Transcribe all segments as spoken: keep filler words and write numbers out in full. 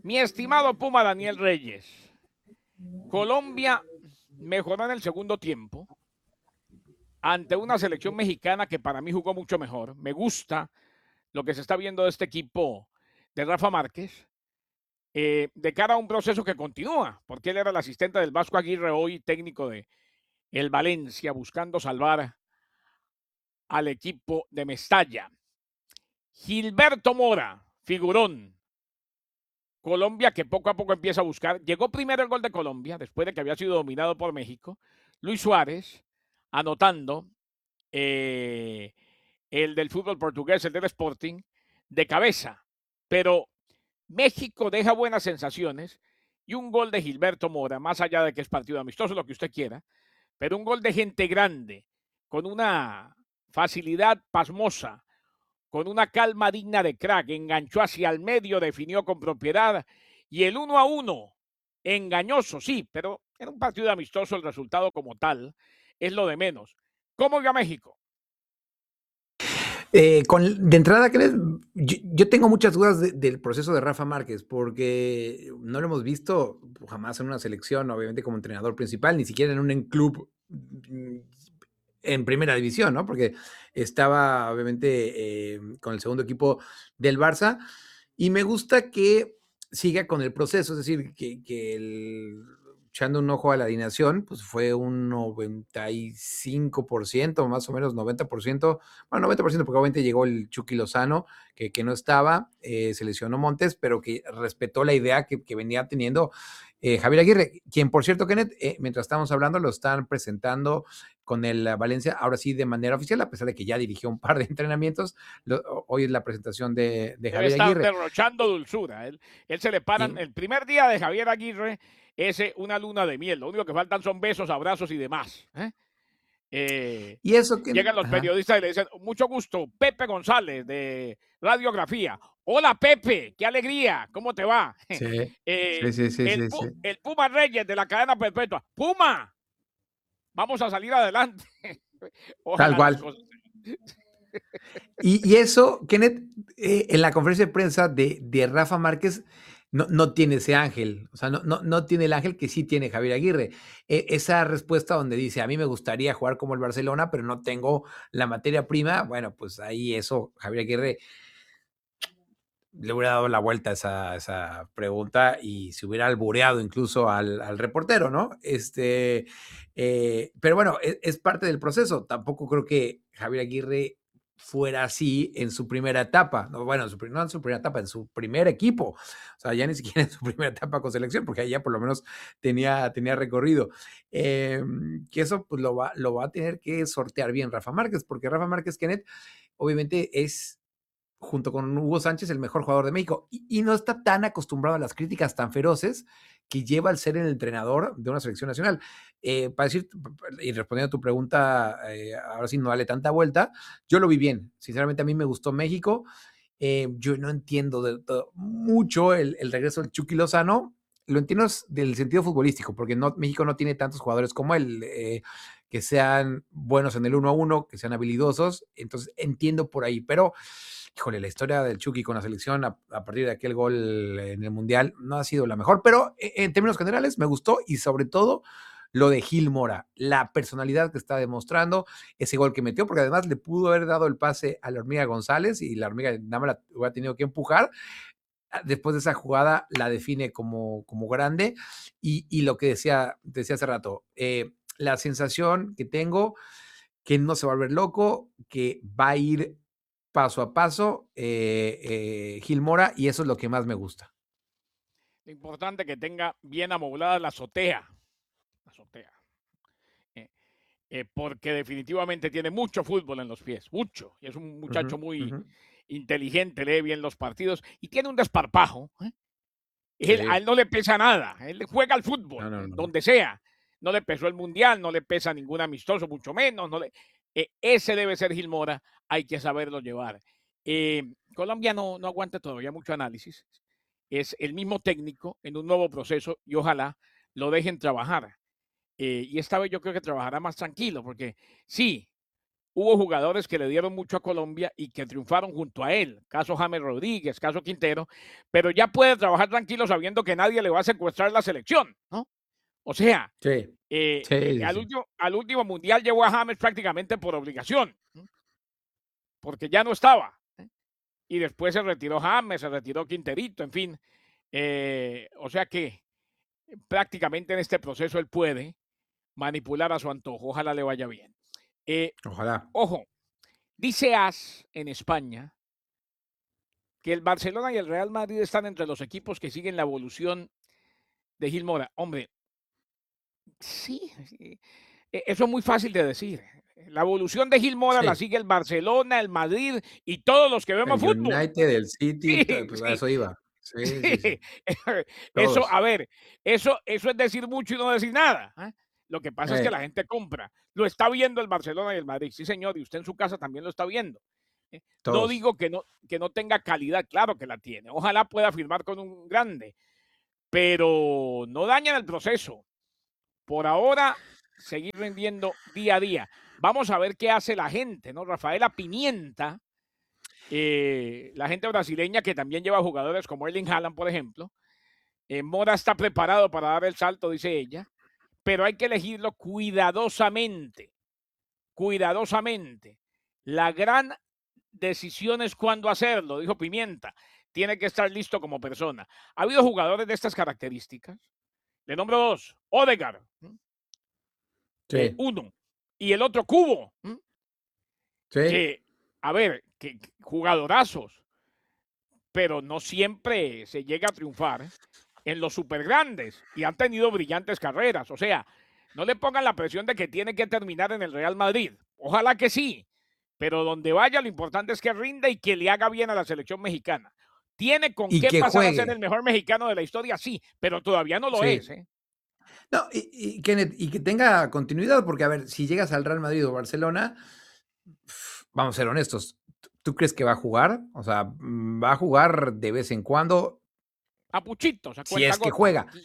Mi estimado Puma Daniel Reyes, Colombia mejoró en el segundo tiempo ante una selección mexicana que para mí jugó mucho mejor. Me gusta lo que se está viendo de este equipo de Rafa Márquez, eh, de cara a un proceso que continúa, porque él era el asistente del Vasco Aguirre, hoy técnico de el Valencia, buscando salvar al equipo de Mestalla. Gilberto Mora, figurón. Colombia que poco a poco empieza a buscar. Llegó primero el gol de Colombia, después de que había sido dominado por México. Luis Suárez, anotando eh, el del fútbol portugués, el del Sporting, de cabeza. Pero México deja buenas sensaciones y un gol de Gilberto Mora, más allá de que es partido amistoso, lo que usted quiera, pero un gol de gente grande, con una facilidad pasmosa, con una calma digna de crack, enganchó hacia el medio, definió con propiedad y el uno a uno, engañoso, sí, pero en un partido amistoso el resultado como tal es lo de menos. ¿Cómo iba México? Eh, con, de entrada, ¿crees? Yo, yo tengo muchas dudas de, del proceso de Rafa Márquez, porque no lo hemos visto jamás en una selección, obviamente como entrenador principal, ni siquiera en un club en primera división, ¿no? Porque estaba obviamente eh, con el segundo equipo del Barça, y me gusta que siga con el proceso, es decir, que, que el, echando un ojo a la alineación, pues fue un noventa y cinco por ciento, más o menos noventa por ciento, bueno, noventa por ciento porque obviamente llegó el Chucky Lozano, que, que no estaba, eh, se lesionó Montes, pero que respetó la idea que, que venía teniendo eh, Javier Aguirre, quien por cierto, Kenneth, eh, mientras estamos hablando, lo están presentando con el Valencia, ahora sí de manera oficial, a pesar de que ya dirigió un par de entrenamientos, lo, hoy es la presentación de, de Debe Javier estar Aguirre. derrochando dulzura. Él, él se le paran, Y, el primer día de Javier Aguirre, ese una luna de miel. Lo único que faltan son besos, abrazos y demás. ¿eh? Eh, y eso, Kenneth, llegan los ajá. periodistas y le dicen, mucho gusto, Pepe González de Radiografía. Hola Pepe, qué alegría, ¿cómo te va? Sí, eh, sí, sí, sí, el, sí, sí. el Puma Reyes de la cadena perpetua. Puma, vamos a salir adelante. Tal Ojalá las cual. cosas. Y, y eso, Kenneth, eh, en la conferencia de prensa de, de Rafa Márquez, no, no tiene ese ángel, o sea, no, no, no tiene el ángel que sí tiene Javier Aguirre. Eh, esa respuesta donde dice, a mí me gustaría jugar como el Barcelona, pero no tengo la materia prima, bueno, pues ahí eso, Javier Aguirre le hubiera dado la vuelta a esa, esa pregunta y se hubiera albureado incluso al, al reportero, ¿no? Este, eh, pero bueno, es, es parte del proceso. Tampoco creo que Javier Aguirre fuera así en su primera etapa. No, bueno, en su, no en su primera etapa, en su primer equipo. O sea, ya ni siquiera en su primera etapa con selección, porque ahí ya por lo menos tenía, tenía recorrido. Eh, que eso pues lo va, lo va a tener que sortear bien Rafa Márquez, porque Rafa Márquez, Kenneth, obviamente es junto con Hugo Sánchez, el mejor jugador de México. Y, y, no está tan acostumbrado a las críticas tan feroces que lleva al ser el entrenador de una selección nacional. Eh, para decir, y respondiendo a tu pregunta, eh, ahora sí no vale tanta vuelta, yo lo vi bien. Sinceramente, a mí me gustó México. Eh, yo no entiendo de, de, mucho el, el regreso del Chucky Lozano. Lo entiendo del sentido futbolístico, porque no, México no tiene tantos jugadores como él, eh, que sean buenos en el uno a uno, que sean habilidosos. Entonces, entiendo por ahí, pero híjole, la historia del Chucky con la selección a, a, partir de aquel gol en el Mundial no ha sido la mejor, pero en términos generales me gustó y sobre todo lo de Gil Mora, la personalidad que está demostrando, ese gol que metió, porque además le pudo haber dado el pase a la Hormiga González y la Hormiga nada más la hubiera tenido que empujar. Después de esa jugada la define como, como grande y, y lo que decía, decía hace rato, eh, la sensación que tengo que no se va a volver loco, que va a ir paso a paso eh, eh, Gil Mora, y eso es lo que más me gusta. Lo importante es que tenga bien amoblada la azotea. La azotea. Eh, eh, porque definitivamente tiene mucho fútbol en los pies, mucho. Y es un Uh -huh, muchacho uh muy -huh. inteligente, lee bien los partidos y tiene un desparpajo. ¿eh? Él, a Sí. él no le pesa nada. Él juega al fútbol, No, no, eh, no. donde sea. No le pesó el Mundial, no le pesa ningún amistoso, mucho menos. No le, eh, ese debe ser Gil Mora, hay que saberlo llevar. Eh, Colombia no, no aguanta todavía mucho análisis. Es el mismo técnico en un nuevo proceso y ojalá lo dejen trabajar. Eh, y esta vez yo creo que trabajará más tranquilo, porque sí, hubo jugadores que le dieron mucho a Colombia y que triunfaron junto a él. Caso James Rodríguez, caso Quintero, pero ya puede trabajar tranquilo sabiendo que nadie le va a secuestrar la selección, ¿no? O sea, Sí, eh, sí, eh, sí, al, sí. último, al último mundial llevó a James prácticamente por obligación, ¿no? Porque ya no estaba. ¿eh? Y después se retiró James, se retiró Quinterito, en fin. Eh, o sea que prácticamente en este proceso él puede manipular a su antojo. Ojalá le vaya bien. Eh, Ojalá. ojo, dice As en España que el Barcelona y el Real Madrid están entre los equipos que siguen la evolución de Gil Mora. Hombre, sí, sí, e, eso es muy fácil de decir. La evolución de Gil Mora la Sí. sigue el Barcelona, el Madrid y todos los que vemos El fútbol. United, el City, Sí, to pues a sí, eso iba. Sí, sí, sí. sí. Eso, Todos. a ver, eso, eso es decir mucho y no decir nada. ¿eh? Lo que pasa es que Eh, la gente compra. Lo está viendo el Barcelona y el Madrid. Sí, señor, y usted en su casa también lo está viendo. ¿eh? No todos. digo que no, que no tenga calidad, claro que la tiene. Ojalá pueda firmar con un grande, pero no dañan el proceso. Por ahora, seguir rindiendo día a día. Vamos a ver qué hace la gente, ¿no? Rafaela Pimienta, eh, la gente brasileña que también lleva jugadores como Erling Haaland, por ejemplo. Eh, Mora está preparado para dar el salto, dice ella, pero hay que elegirlo cuidadosamente, cuidadosamente. La gran decisión es cuándo hacerlo, dijo Pimienta. Tiene que estar listo como persona. Ha habido jugadores de estas características. Le nombro dos. Odegaard, eh, Sí, uno. Y el otro Cubo, ¿m? sí. que, a ver, que, que jugadorazos, pero no siempre se llega a triunfar en los super grandes y han tenido brillantes carreras. O sea, no le pongan la presión de que tiene que terminar en el Real Madrid. Ojalá que sí, pero donde vaya lo importante es que rinda y que le haga bien a la selección mexicana. ¿Tiene con Y qué que pasar a ser el juegue. mejor mexicano de la historia? Sí, pero todavía no lo es. Sí. ¿eh? No, y y Kenneth, y que tenga continuidad, porque, a ver, si llegas al Real Madrid o Barcelona, vamos a ser honestos, ¿tú tú crees que va a jugar? O sea, mm, va a jugar de vez en cuando, A puchitos, a si cuenta es que gotas. juega.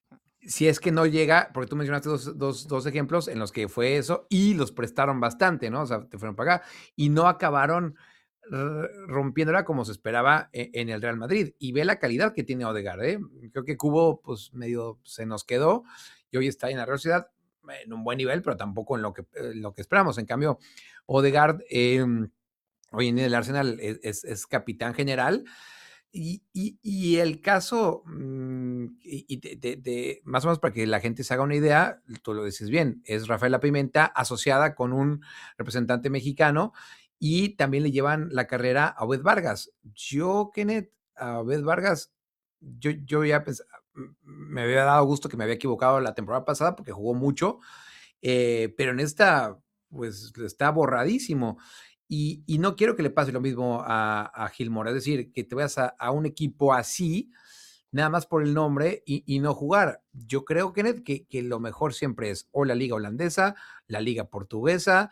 Si es que no llega, porque tú mencionaste dos, dos, dos ejemplos en los que fue eso y los prestaron bastante, ¿no? O sea, te fueron para acá y no acabaron r- rompiéndola como se esperaba e- en el Real Madrid. Y ve la calidad que tiene Odegaard, ¿eh? Creo que Cubo, pues medio se nos quedó y hoy está en la Real Sociedad en un buen nivel, pero tampoco en lo que, en lo que esperamos. En cambio, Odegaard, eh, hoy en el Arsenal es, es, es capitán general y, y, y el caso, mmm, y, y de, de, de, más o menos para que la gente se haga una idea, tú lo dices bien, es Rafaela Pimenta asociada con un representante mexicano y también le llevan la carrera a Obed Vargas. Yo, Kenneth, a Obed Vargas, yo, yo ya pensaba, me había dado gusto que me había equivocado la temporada pasada porque jugó mucho, eh, pero en esta, pues está borradísimo. Y, y, no quiero que le pase lo mismo a, a Gil Mora, es decir, que te vayas a, a, un equipo así, nada más por el nombre y, y no jugar. Yo creo, Kenneth, que, que, lo mejor siempre es o la liga holandesa, la liga portuguesa,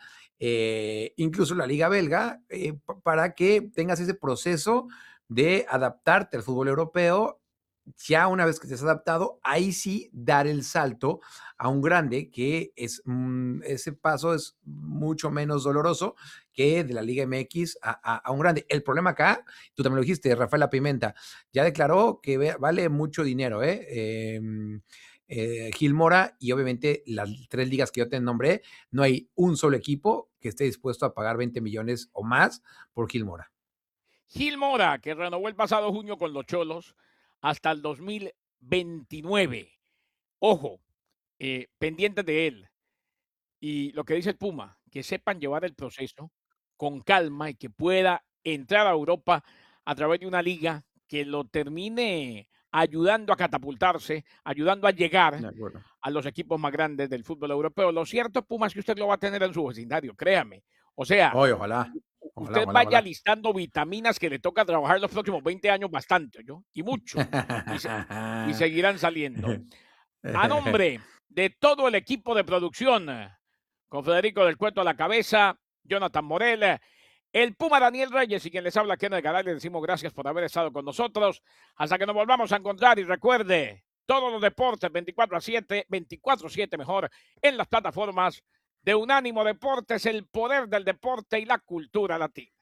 eh, incluso la liga belga, eh, para que tengas ese proceso de adaptarte al fútbol europeo. Ya una vez que te has adaptado, ahí sí dar el salto a un grande, que es mmm, ese paso es mucho menos doloroso que de la Liga M X a, a, a, un grande. El problema acá, tú también lo dijiste, Rafaela Pimenta, ya declaró que ve, vale mucho dinero, ¿eh? Eh, eh, Gil Mora, y obviamente las tres ligas que yo te nombré, no hay un solo equipo que esté dispuesto a pagar veinte millones o más por Gil Mora. Gil Mora, que renovó el pasado junio con los Cholos hasta el dos mil veintinueve. Ojo, eh, pendientes de él. Y lo que dice el Puma, que sepan llevar el proceso con calma y que pueda entrar a Europa a través de una liga que lo termine ayudando a catapultarse, ayudando a llegar a los equipos más grandes del fútbol europeo. Lo cierto, Puma, es que usted lo va a tener en su vecindario, créame. O sea, Oye, ojalá. Ojalá, usted ojalá, vaya ojalá. listando vitaminas que le toca trabajar los próximos veinte años bastante, ¿yo? Y mucho. Y, se, y seguirán saliendo. A nombre de todo el equipo de producción, con Federico del Cueto a la cabeza, Jonathan Morel, el Puma Daniel Reyes y quien les habla, Kenneth Garay, le decimos gracias por haber estado con nosotros. Hasta que nos volvamos a encontrar y recuerde, todos los deportes veinticuatro a siete, veinticuatro siete mejor, en las plataformas de Unánimo Deportes, el poder del deporte y la cultura latina.